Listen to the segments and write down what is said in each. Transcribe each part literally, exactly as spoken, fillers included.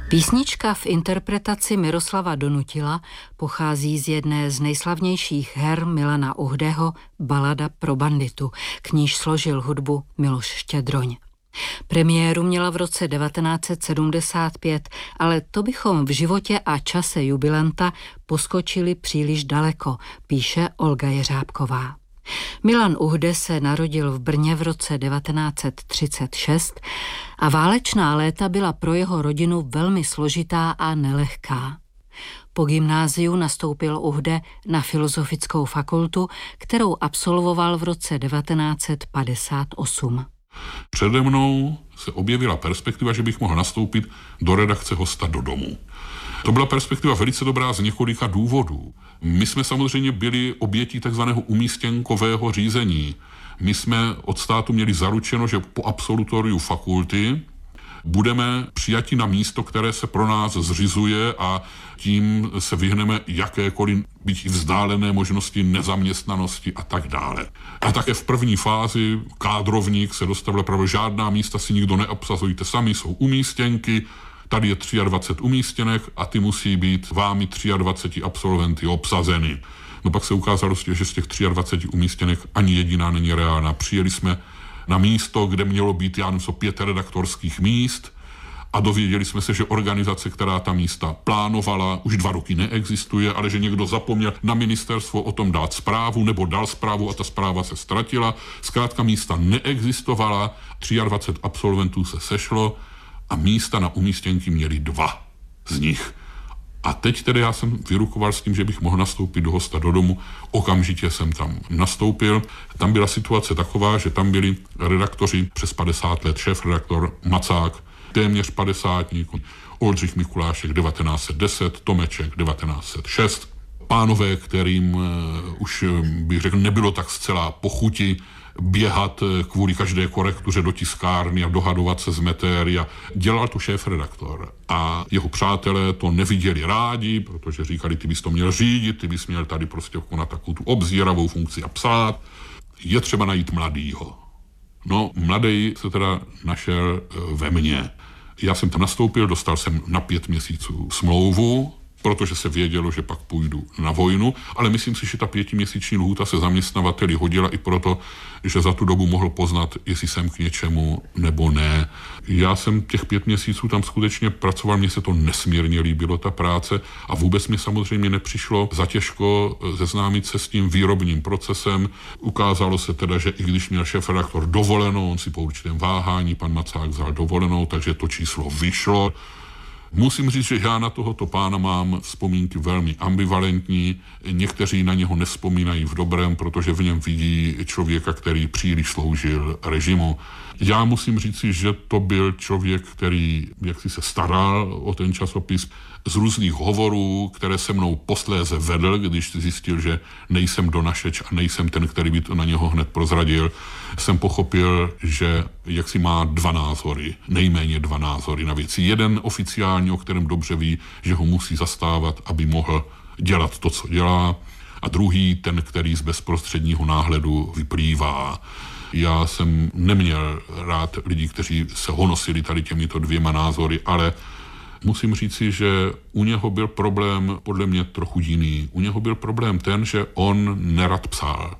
Písnička v interpretaci Miroslava Donutila pochází z jedné z nejslavnějších her Milana Uhdeho Balada pro banditu, k níž složil hudbu Miloš Štědroň. Premiéru měla v roce devatenáct set sedmdesát pět, ale to bychom v životě a čase jubilanta poskočili příliš daleko, píše Olga Jeřábková. Milan Uhde se narodil v Brně v roce devatenáct set třicet šest a válečná léta byla pro jeho rodinu velmi složitá a nelehká. Po gymnáziu nastoupil Uhde na Filozofickou fakultu, kterou absolvoval v roce devatenáct set padesát osm. Přede mnou se objevila perspektiva, že bych mohl nastoupit do redakce Hosta do domu. To byla perspektiva velice dobrá z několika důvodů. My jsme samozřejmě byli obětí takzvaného umístěnkového řízení. My jsme od státu měli zaručeno, že po absolutoriu fakulty budeme přijati na místo, které se pro nás zřizuje a tím se vyhneme jakékoliv byť vzdálené možnosti nezaměstnanosti a tak dále. A také v první fázi kádrovník se dostavil právě žádná místa si nikdo neobsazujte sami, jsou umístěnky, tady je dvacet tři umístěnek a ty musí být vámi dvacet tři absolventy obsazeny. No pak se ukázalo, že z těch dvacet tři umístěnek ani jediná není reálná. Přijeli jsme na místo, kde mělo být, já nevím, co, pět redaktorských míst a dověděli jsme se, že organizace, která ta místa plánovala, už dva roky neexistuje, ale že někdo zapomněl na ministerstvo o tom dát zprávu nebo dal zprávu a ta zpráva se ztratila. Zkrátka místa neexistovala, dvacet tři absolventů se sešlo a místa na umístěnky měli dva z nich. A teď tedy já jsem vyrukoval s tím, že bych mohl nastoupit do Hosta do domu. Okamžitě jsem tam nastoupil. Tam byla situace taková, že tam byli redaktoři přes padesát let, šéfredaktor Macák, téměř padesátník, Oldřich Mikulášek devatenáct set deset, Tomeček devatenáct set šest. Pánové, kterým uh, už bych řekl, nebylo tak zcela pochuti běhat kvůli každé korektuře do tiskárny a dohadovat se z metéry a dělal to šéfredaktor. A jeho přátelé to neviděli rádi, protože říkali, ty bys to měl řídit, ty bys měl tady prostě konat takovou tu obzíravou funkci a psát. Je třeba najít mladýho. No, mladý se teda našel ve mně. Já jsem tam nastoupil, dostal jsem na pět měsíců smlouvu, protože se vědělo, že pak půjdu na vojnu, ale myslím si, že ta pětiměsíční lhůta se zaměstnavateli hodila i proto, že za tu dobu mohl poznat, jestli jsem k něčemu nebo ne. Já jsem těch pět měsíců tam skutečně pracoval, mně se to nesmírně líbilo, ta práce, a vůbec mi samozřejmě nepřišlo zatěžko seznámit se s tím výrobním procesem. Ukázalo se teda, že i když měl šéfredaktor dovolenou, on si po určitém váhání, pan Macák vzal dovolenou, takže to číslo vyšlo. Musím říct, že já na tohoto pána mám vzpomínky velmi ambivalentní. Někteří na něho nevzpomínají v dobrém, protože v něm vidí člověka, který příliš sloužil režimu. Já musím říct, že to byl člověk, který jaksi se staral o ten časopis. Z různých hovorů, které se mnou posléze vedl, když zjistil, že nejsem donašeč a nejsem ten, který by to na něho hned prozradil, jsem pochopil, že jaksi má dva názory, nejméně dva názory na věci. Jeden oficiální, o kterém dobře ví, že ho musí zastávat, aby mohl dělat to, co dělá, a druhý, ten, který z bezprostředního náhledu vyplývá. Já jsem neměl rád lidí, kteří se honosili tady těmito dvěma názory, ale musím říci, že u něho byl problém podle mě trochu jiný. U něho byl problém ten, že on nerad psal.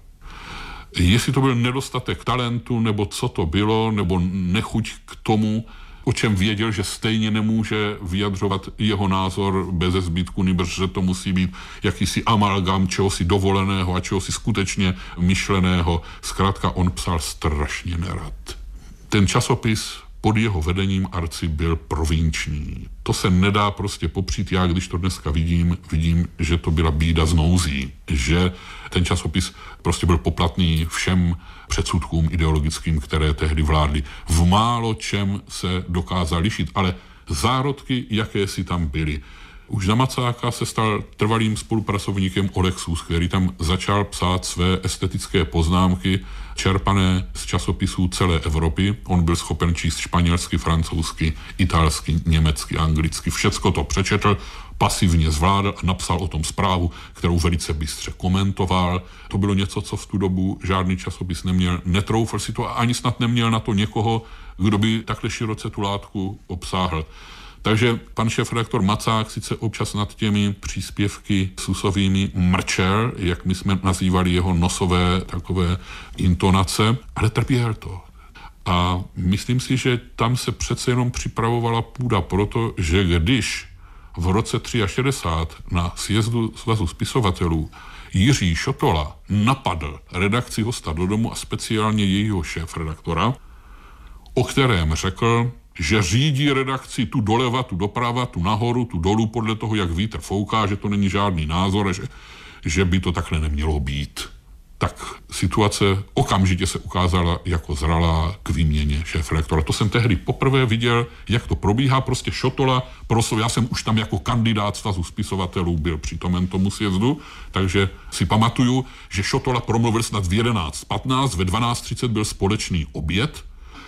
Jestli to byl nedostatek talentu, nebo co to bylo, nebo nechuť k tomu, o čem věděl, že stejně nemůže vyjadřovat jeho názor bez zbytku, nýbrž, že to musí být jakýsi amalgam čehosi dovoleného a čehosi skutečně myšleného. Zkrátka on psal strašně nerad. Ten časopis pod jeho vedením Arci byl provinční. To se nedá prostě popřít. Já, když to dneska vidím, vidím, že to byla bída z nouzí. Že ten časopis prostě byl poplatný všem předsudkům ideologickým, které tehdy vládly. V málo čem se dokázal lišit, ale zárodky, jaké si tam byly. Už za Macáka se stal trvalým spolupracovníkem Olexus, který tam začal psát své estetické poznámky, čerpané z časopisů celé Evropy. On byl schopen číst španělsky, francouzsky, italsky, německy, anglicky. Všecko to přečetl, pasivně zvládl a napsal o tom zprávu, kterou velice bystře komentoval. To bylo něco, co v tu dobu žádný časopis neměl. Netroufl si to a ani snad neměl na to někoho, kdo by takhle široce tu látku obsáhl. Takže pan šéfredaktor Macák sice občas nad těmi příspěvky susovými mrčel, jak my jsme nazývali jeho nosové takové intonace, ale trpěl to. A myslím si, že tam se přece jenom připravovala půda, protože když v roce šedesát tři na sjezdu Svazu spisovatelů Jiří Šotola napadl redakci Hosta do domu a speciálně jejího šéfredaktora, o kterém řekl, že řídí redakci tu doleva, tu doprava, tu nahoru, tu dolů podle toho, jak vítr fouká, že to není žádný názor, že, že by to takhle nemělo být. Tak situace okamžitě se ukázala jako zralá k výměně šéfredaktora. To jsem tehdy poprvé viděl, jak to probíhá. Prostě Šotola, prosil, já jsem už tam jako kandidát Svazu spisovatelů byl přítomen tomu sjezdu, takže si pamatuju, že Šotola promluvil snad v jedenáct patnáct, ve dvanáct třicet byl společný oběd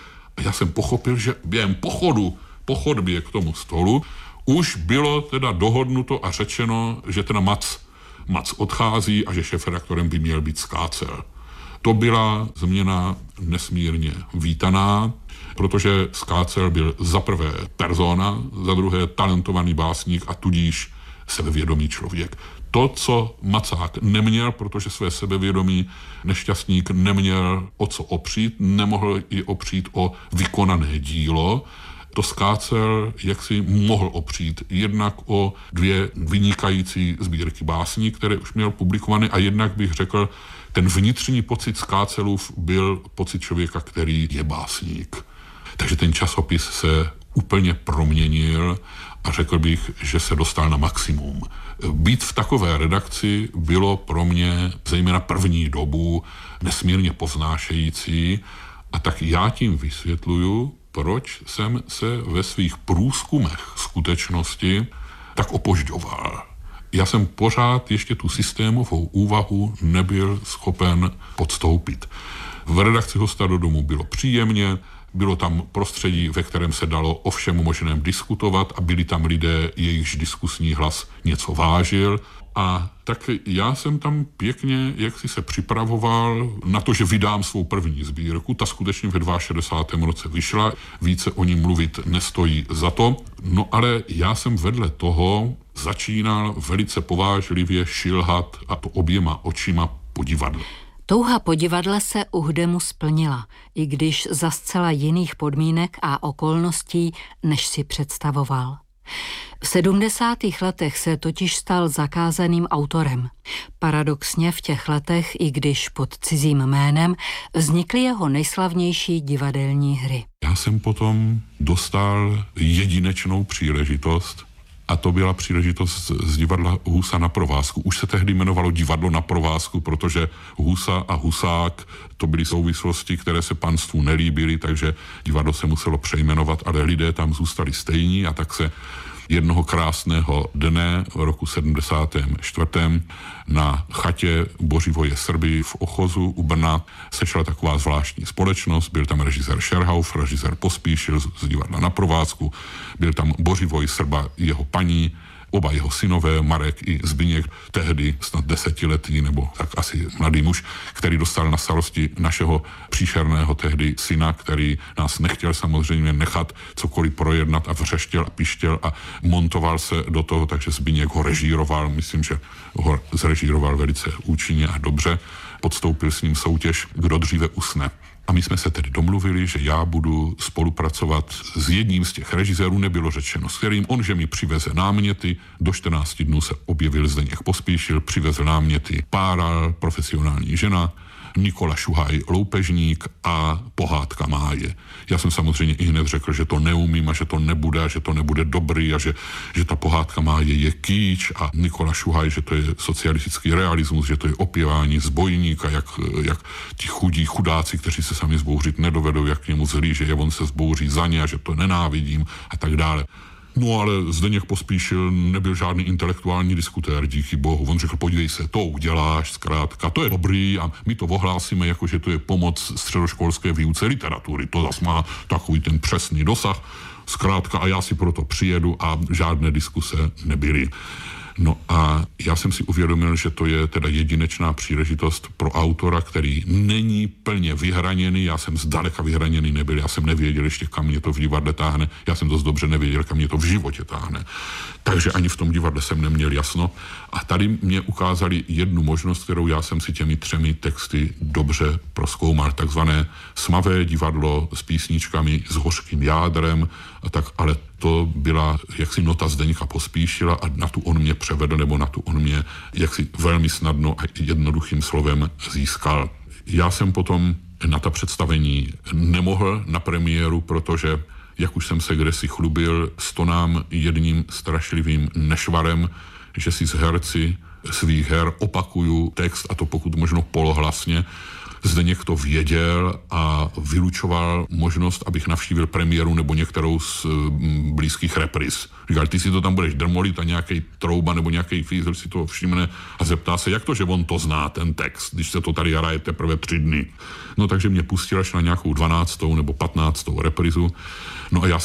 a já jsem pochopil, že během pochodu, po chodbě k tomu stolu už bylo teda dohodnuto a řečeno, že teda Mac Mac odchází a že šéfredaktorem by měl být Skácel. To byla změna nesmírně vítaná, protože Skácel byl za prvé persona, za druhé talentovaný básník a tudíž sebevědomý člověk. To, co Macák neměl, protože své sebevědomí nešťastník neměl o co opřít, nemohl i opřít o vykonané dílo, to Skácel jaksi mohl opřít jednak o dvě vynikající sbírky básní, které už měl publikované, a jednak bych řekl, ten vnitřní pocit Skácelův byl pocit člověka, který je básník. Takže ten časopis se úplně proměnil a řekl bych, že se dostal na maximum. Být v takové redakci bylo pro mě zejména první dobu nesmírně povznášející, a tak já tím vysvětluju, proč jsem se ve svých průzkumech skutečnosti tak opožďoval. Já jsem pořád ještě tu systémovou úvahu nebyl schopen podstoupit. V redakci Hosta do domu bylo příjemně, bylo tam prostředí, ve kterém se dalo o všem možném diskutovat a byli tam lidé, jejichž diskusní hlas něco vážil. A tak já jsem tam pěkně, jak si se připravoval na to, že vydám svou první sbírku. Ta skutečně ve šedesátém druhém roce vyšla, více o ní mluvit nestojí za to. No ale já jsem vedle toho začínal velice povážlivě šilhat, a to oběma očima, po divadle. Touha po divadle se Uhdemu splnila, i když za zcela jiných podmínek a okolností, než si představoval. V sedmdesátých letech se totiž stal zakázaným autorem. Paradoxně v těch letech, i když pod cizím jménem, vznikly jeho nejslavnější divadelní hry. Já jsem potom dostal jedinečnou příležitost, a to byla příležitost z divadla Husa na provázku. Už se tehdy jmenovalo Divadlo na provázku, protože Husa a Husák, to byly souvislosti, které se panstvu nelíbily, takže divadlo se muselo přejmenovat, ale lidé tam zůstali stejní, a tak se jednoho krásného dne v roku sedmdesátém čtvrtém na chatě Bořivoje Srby v Ochozu u Brna sešla taková zvláštní společnost. Byl tam režisér Šerhauf, režisér Pospíšil z divadla na provázku, byl tam Bořivoj Srba, jeho paní, oba jeho synové, Marek i Zbyněk, tehdy snad desetiletý nebo tak asi mladý muž, který dostal na starosti našeho příšerného tehdy syna, který nás nechtěl samozřejmě nechat cokoliv projednat a vřeštěl a pištěl a montoval se do toho, takže Zbyněk ho režíroval, myslím, že ho zrežíroval velice účinně a dobře. Podstoupil s ním soutěž, kdo dříve usne. A my jsme se tedy domluvili, že já budu spolupracovat s jedním z těch režisérů, nebylo řečeno s kterým, on, že mi přiveze náměty, do čtrnácti dnů se objevil Zdeněk Pospíšil, přivezl náměty Páral, profesionální žena, Nikola Šuhaj, loupežník a Pohádka Máje. Já jsem samozřejmě i hned řekl, že to neumím a že to nebude a že to nebude dobrý a že, že ta Pohádka Máje je kýč, a Nikola Šuhaj, že to je socialistický realismus, že to je opěvání zbojníka, jak, jak ti chudí chudáci, kteří se sami zbouřit nedovedou, jak k němu zlí, že je on se zbouří za ně a že to nenávidím a tak dále. No ale Zdeněk Pospíšil nebyl žádný intelektuální diskutér, díky bohu. On řekl, podívej se, to uděláš, zkrátka, to je dobrý a my to ohlásíme, jako že to je pomoc středoškolské výuce literatury. To zas má takový ten přesný dosah, zkrátka, a já si proto přijedu, a žádné diskuse nebyly. No a já jsem si uvědomil, že to je teda jedinečná příležitost pro autora, který není plně vyhraněný. Já jsem zdaleka vyhraněný nebyl, já jsem nevěděl ještě, kam mě to v divadle táhne. Já jsem dost dobře nevěděl, kam mě to v životě táhne. Takže ani v tom divadle jsem neměl jasno. A tady mě ukázali jednu možnost, kterou já jsem si těmi třemi texty dobře prozkoumal. Takzvané smavé divadlo s písničkami s hořkým jádrem, a tak, ale to byla jaksi nota Zdeňka Pospíšila a na tu on mě převedl, nebo na tu on mě jaksi velmi snadno a jednoduchým slovem získal. Já jsem potom na ta představení nemohl na premiéru, protože, jak už jsem se kdesi chlubil, stonám jedním strašlivým nešvarem, že si z herci svých her opakuju text, a to pokud možno polohlasně. Zdeněk to věděl a vylučoval možnost, abych navštívil premiéru nebo některou z blízkých repris. Říkal, ty si to tam budeš drmolit a nějaký trouba nebo nějaký fízl si to všimne a zeptá se, jak to, že on to zná, ten text, když se to tady hraje teprve tři dny. No takže mě pustil až na nějakou dvanáctou nebo patnáctou reprizu. No a já